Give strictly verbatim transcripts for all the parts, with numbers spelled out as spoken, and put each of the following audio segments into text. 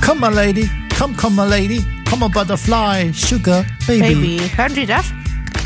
Come my lady, come, come my lady, come a butterfly, sugar, baby. Baby, hören Sie das?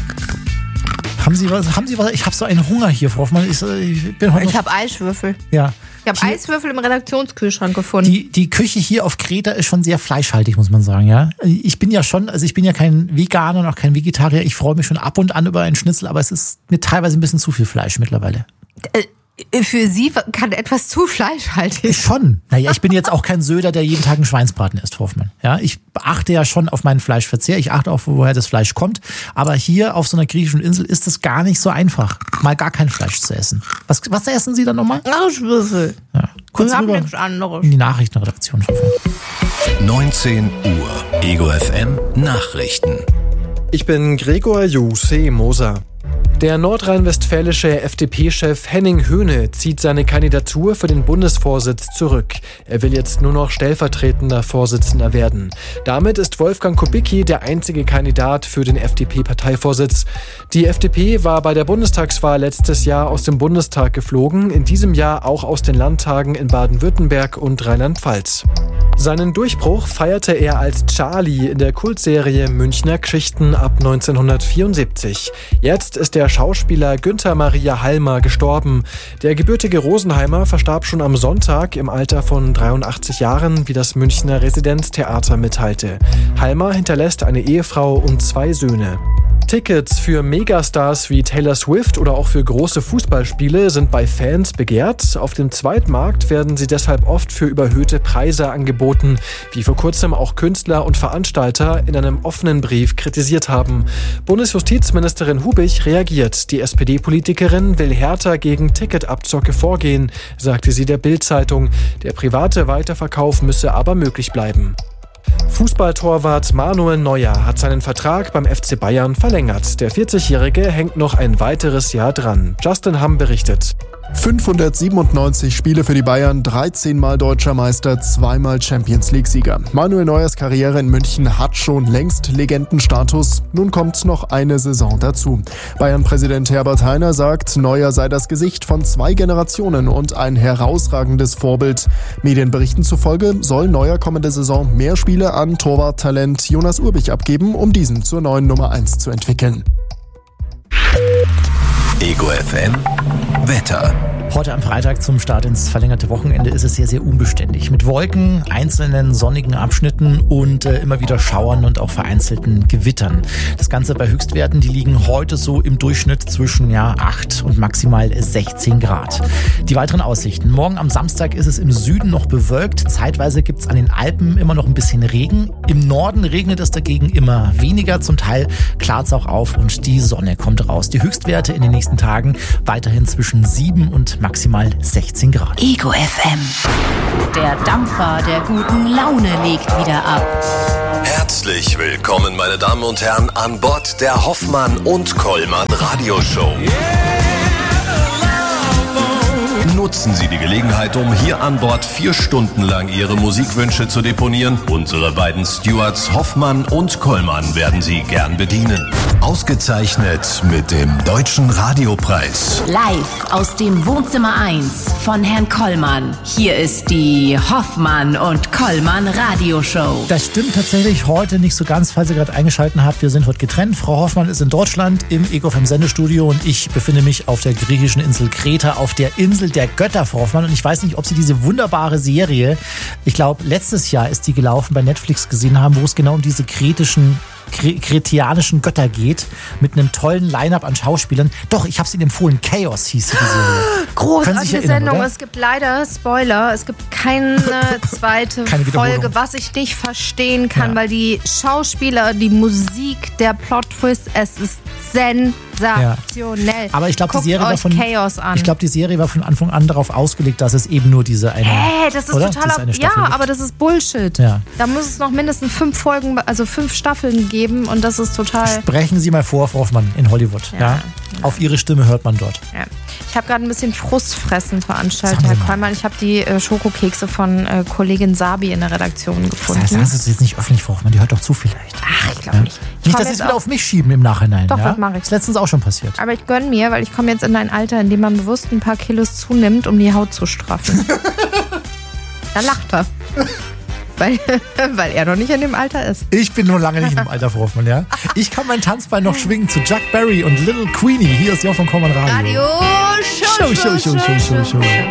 Haben Sie was? Haben Sie was? Ich habe so einen Hunger hier, Frau Hoffmann. Ich, ich bin heute Ich habe Eiswürfel. Ja. Ich habe Eiswürfel im Redaktionskühlschrank gefunden. Die, die Küche hier auf Kreta ist schon sehr fleischhaltig, muss man sagen, ja. Ich bin ja schon, also ich bin ja kein Veganer und auch kein Vegetarier. Ich freue mich schon ab und an über einen Schnitzel, aber es ist mir teilweise ein bisschen zu viel Fleisch mittlerweile. Äh, für Sie kann etwas zu fleischhaltig. Schon. Naja, ich bin jetzt auch kein Söder, der jeden Tag einen Schweinsbraten isst, Frau Hoffmann. Ja, ich achte ja schon auf meinen Fleischverzehr. Ich achte auch, woher das Fleisch kommt. Aber hier auf so einer griechischen Insel ist es gar nicht so einfach, mal gar kein Fleisch zu essen. Was, was essen Sie dann nochmal? Eiswürfel. Ja. Kurz Ich hab rüber nichts anderes. in die Nachrichtenredaktion, Frau Hoffmann. neunzehn Uhr. Ego F M Nachrichten. Ich bin Gregor Juse Moser. Der nordrhein-westfälische F D P-Chef Henning Höhne zieht seine Kandidatur für den Bundesvorsitz zurück. Er will jetzt nur noch stellvertretender Vorsitzender werden. Damit ist Wolfgang Kubicki der einzige Kandidat für den F D P-Parteivorsitz. Die F D P war bei der Bundestagswahl letztes Jahr aus dem Bundestag geflogen, in diesem Jahr auch aus den Landtagen in Baden-Württemberg und Rheinland-Pfalz. Seinen Durchbruch feierte er als Charlie in der Kultserie Münchner Geschichten ab neunzehnhundertvierundsiebzig. Jetzt ist der Schauspieler Günther Maria Halmer gestorben. Der gebürtige Rosenheimer verstarb schon am Sonntag im Alter von dreiundachtzig Jahren, wie das Münchner Residenztheater mitteilte. Halmer hinterlässt eine Ehefrau und zwei Söhne. Tickets für Megastars wie Taylor Swift oder auch für große Fußballspiele sind bei Fans begehrt. Auf dem Zweitmarkt werden sie deshalb oft für überhöhte Preise angeboten, wie vor kurzem auch Künstler und Veranstalter in einem offenen Brief kritisiert haben. Bundesjustizministerin Hubich reagiert. Die S P D-Politikerin will härter gegen Ticketabzocke vorgehen, sagte sie der Bild-Zeitung. Der private Weiterverkauf müsse aber möglich bleiben. Fußballtorwart Manuel Neuer hat seinen Vertrag beim F C Bayern verlängert. Der vierzigjährige hängt noch ein weiteres Jahr dran. Justin Hamm berichtet. fünfhundertsiebenundneunzig Spiele für die Bayern, dreizehn Mal Deutscher Meister, zweimal Champions-League-Sieger. Manuel Neuers Karriere in München hat schon längst Legendenstatus. Nun kommt noch eine Saison dazu. Bayern-Präsident Herbert Hainer sagt, Neuer sei das Gesicht von zwei Generationen und ein herausragendes Vorbild. Medienberichten zufolge soll Neuer kommende Saison mehr Spiele an Torwarttalent Jonas Urbich abgeben, um diesen zur neuen Nummer eins zu entwickeln. Ego F M Wetter. Heute am Freitag zum Start ins verlängerte Wochenende ist es sehr, sehr unbeständig. Mit Wolken, einzelnen sonnigen Abschnitten und äh, immer wieder Schauern und auch vereinzelten Gewittern. Das Ganze bei Höchstwerten, die liegen heute so im Durchschnitt zwischen ja, acht und maximal sechzehn Grad. Die weiteren Aussichten. Morgen am Samstag ist es im Süden noch bewölkt. Zeitweise gibt es an den Alpen immer noch ein bisschen Regen. Im Norden regnet es dagegen immer weniger. Zum Teil klart es auch auf und die Sonne kommt raus. Die Höchstwerte in den nächsten Tagen weiterhin zwischen sieben und maximal sechzehn Grad. Ego F M. Der Dampfer der guten Laune legt wieder ab. Herzlich willkommen, meine Damen und Herren, an Bord der Hoffmann und Kollmann Radioshow. Nutzen Sie die Gelegenheit, um hier an Bord vier Stunden lang Ihre Musikwünsche zu deponieren. Unsere beiden Stewards Hoffmann und Kollmann werden Sie gern bedienen. Ausgezeichnet mit dem Deutschen Radiopreis. Live aus dem Wohnzimmer eins von Herrn Kollmann. Hier ist die Hoffmann und Kollmann Radioshow. Das stimmt tatsächlich heute nicht so ganz, falls ihr gerade eingeschaltet habt. Wir sind heute getrennt. Frau Hoffmann ist in Deutschland im Ego F M Sendestudio und ich befinde mich auf der griechischen Insel Kreta, auf der Insel der Götter, Frau Hoffmann. Und ich weiß nicht, ob Sie diese wunderbare Serie, ich glaube, letztes Jahr ist die gelaufen, bei Netflix gesehen haben, wo es genau um diese kretischen kretianischen Götter geht, mit einem tollen Line-Up an Schauspielern. Doch, ich habe es Ihnen empfohlen. Chaos hieß die Serie. Großartige Sendung. Oder? Es gibt leider, Spoiler, es gibt keine zweite keine Folge, was ich nicht verstehen kann, ja. Weil die Schauspieler, die Musik, der Plot-Twist, es ist sensationell. Ja. Aber ich glaube, die Serie war von Chaos an. Ich glaube, die Serie war von Anfang an darauf ausgelegt, dass es eben nur diese eine. Hey, das ist oder? totaler. Ja, gibt. Aber das ist Bullshit. Ja. Da muss es noch mindestens fünf Folgen, also fünf Staffeln geben und das ist total. Sprechen Sie mal vor, Frau Hoffmann, in Hollywood. Ja. Ja? Ja. Auf Ihre Stimme hört man dort. Ja. Ich habe gerade ein bisschen Frustfressen veranstaltet, Herr Kollmann. Ich habe die äh, Schokokekse von äh, Kollegin Sabi in der Redaktion gefunden. Das heißt, sagen Sie jetzt nicht öffentlich, Frau Hoffmann, die hört doch zu vielleicht. Ach, ich glaube ja. nicht. Ich nicht, dass Sie es wieder auf mich schieben im Nachhinein. Doch, ja? das mache ich. Das ist letztens auch schon passiert. Aber ich gönne mir, weil ich komme jetzt in ein Alter, in dem man bewusst ein paar Kilos zunimmt, um die Haut zu straffen. Da lacht er. Weil, weil er noch nicht in dem Alter ist. Ich bin nur lange nicht in dem Alter, Frau Hoffmann, ja. Ich kann mein Tanzbein noch schwingen zu Chuck Berry und Little Queenie. Hier ist die Hoffmann Kollmann Radio. Radio Show, Show, Show, Show, Show, Show.